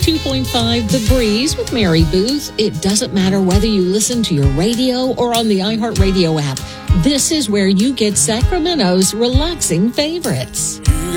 92.5 The Breeze with Mary Booth. It doesn't matter whether you listen to your radio or on the iHeartRadio app. This is where you get Sacramento's relaxing favorites.